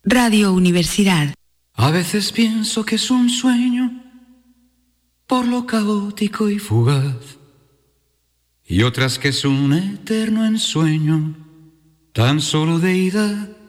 Radio Universidad. A veces pienso que es un sueño por lo caótico y fugaz, y otras que es un eterno ensueño, tan solo de ida